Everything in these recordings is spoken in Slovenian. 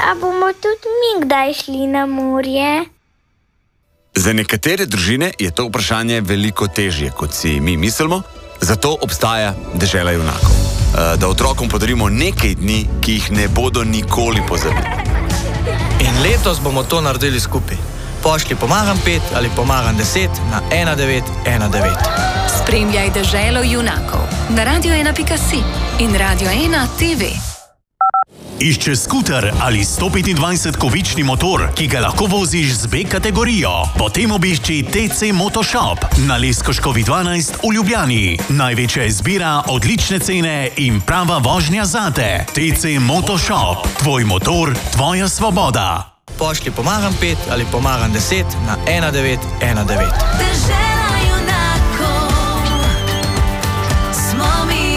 A bomo tudi mi kdaj šli na morje? Za nekatere družine je to vprašanje veliko težje, kot si mi mislimo, zato obstaja dežela junakov. Da otrokom podarimo nekaj dni, ki jih ne bodo nikoli pozabili. In letos bomo to naredili skupaj. Pošlji pomagam 5 ali pomagam 10 na 1919. Spremljaj deželo junakov na radio1.si in Radio 1 TV. Išče skuter ali 125-kovični motor, ki ga lahko voziš z B kategorijo. Potem obišči TC Motoshop na Leskoškovi 12 v Ljubljani. Največja izbira, odlične cene in prava vožnja zate. TC Motoshop. Tvoj motor, tvoja svoboda. Pošlji pomagam 5 ali pomagam 10 na 1919. Dežela junakov smo mi.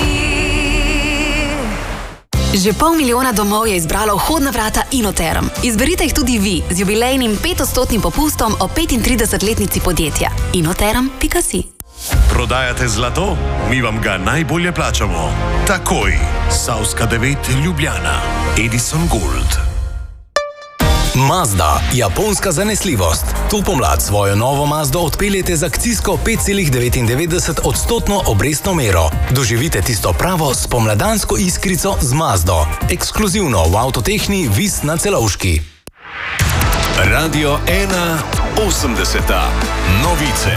Že 500 000 domov je izbralo vhodna vrata Inoterm. Izberite jih tudi vi z jubilejnim 5% popustom o 35-letnici podjetja. Inoterm.si. Prodajate zlato? Mi vam ga najbolje plačamo. Takoj. Savska 9 Ljubljana. Edison Gold. Mazda, japonska zanesljivost. Tu pomlad svojo novo Mazdo odpeljete z akcijsko 5,99% obrestno mero. Doživite tisto pravo spomladansko iskrico z Mazdo. Ekskluzivno v Avtotehni Vis na Celovški. Radio 1 80. Novice.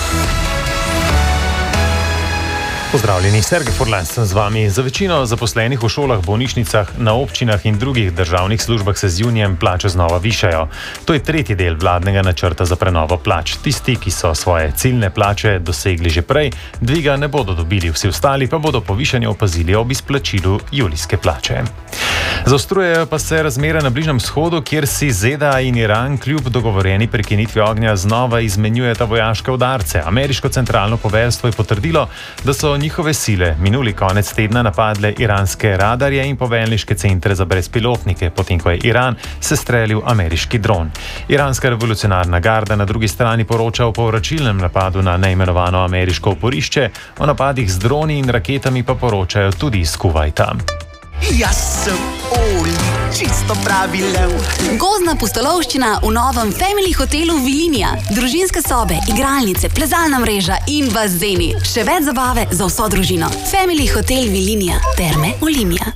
Pozdravljeni, Sergej Furlan sem z vami. Za večino zaposlenih v šolah, bolnišnicah, na občinah in drugih državnih službah se z junijem plače znova višajo. To je tretji del vladnega načrta za prenovo plač. Tisti, ki so svoje ciljne plače dosegli že prej, dviga ne bodo dobili, vsi ostali pa bodo povišanje opazili ob izplačilu julijske plače. Zaostrujejo pa se razmere na Bližnjem vzhodu, kjer si ZDA in Iran kljub dogovorjeni prekinitvi ognja znova izmenjujeta vojaške udarce. Ameriško centralno poveljstvo je potrdilo, da so njihove sile minuli konec tedna napadle iranske radarje in poveljniške centre za brezpilotnike, potem ko je Iran sestrelil ameriški dron. Iranska revolucionarna garda na drugi strani poroča o povračilnem napadu na neimenovano ameriško oporišče, o napadih z droni in raketami pa poročajo tudi iz Kuvajta. Jaz sem Oli, čisto pravi lev. Gozdna pustolovščina v novem Family hotelu Vilinija. Družinske sobe, igralnice, plezalna mreža in bazeni. Še več zabave za vso družino. Family hotel Vilinija. Terme Olimia.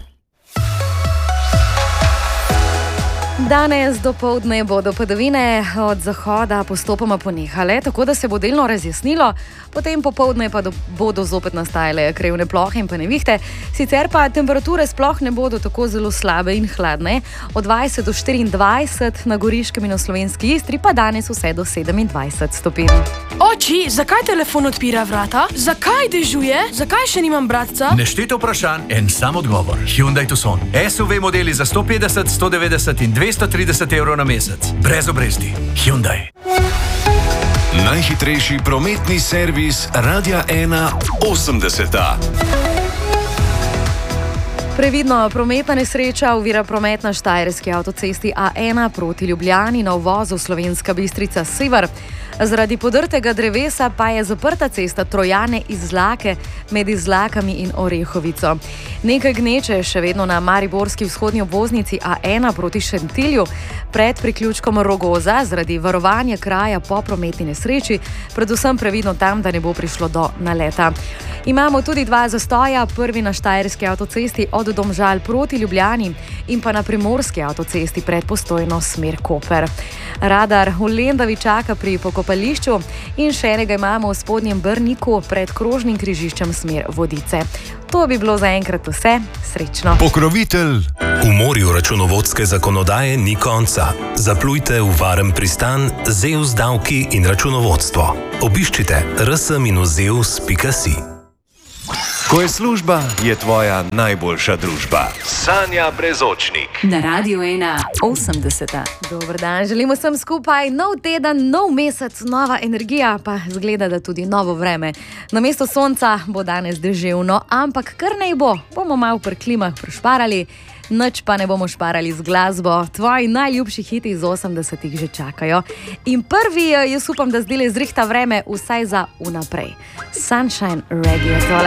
Danes dopoldne bodo padavine od zahoda postopoma ponehale, tako da se bo delno razjasnilo, potem popoldne pa bodo zopet nastajale krevne plohe in pa nevihte. Sicer pa temperature sploh ne bodo tako zelo slabe in hladne, od 20 do 24 na Goriškem in v Slovenski Istri, pa danes vse do 27 stopinj. Oči, zakaj telefon odpira vrata? Zakaj dežuje? Zakaj še nimam bratca? Neštete vprašanj, en sam odgovor. Hyundai Tucson. SUV modeli za 150, 190 in 230 evrov na mesec. Brez obresti. Hyundai. Najhitrejši prometni servis Radia 1 80. Previdno, prometna nesreča ovira promet na štajerski avtocesti A1 proti Ljubljani na uvozu Slovenska Bistrica Sever. Zaradi podrtega drevesa pa je zaprta cesta Trojane Izlake med Izlakami in Orehovico. Nekaj gneče še vedno na mariborski vzhodni obvoznici A1 proti Šentilju pred priključkom Rogoza zaradi varovanja kraja po prometni nesreči, predvsem previdno tam, da ne bo prišlo do naleta. Imamo tudi dva zastoja, prvi na štajerski avtocesti od Domžal proti Ljubljani in pa na primorski avtocesti pred Postojno smer Koper. Radar v Lendavi čaka pri pokopališču in še enega imamo v Spodnjem Brniku pred krožnim križiščem smer Vodice. To bi bilo zaenkrat vse. Srečno. Pokrovitelj. V morju računovodske zakonodaje ni konca. Zaplujte v varen pristan Zeus davki in računovodstvo. Obiščite rs-zeus.si. Ko je služba, je tvoja najboljša družba. Sanja Brezočnik. Na Radio 1 80. Dober dan, želimo vsem skupaj nov teden, nov mesec, nova energija, pa zgleda, da tudi novo vreme. Namesto sonca bo danes deževno, ampak kar naj bo, bomo malo pri klimah prešparali, nič pa ne bomo šparali z glasbo. Tvoji najljubši hiti iz 80-ih že čakajo. In prvi, jaz upam, da zdaj zrihta vreme vsaj za vnaprej. Sunshine Reggae tole.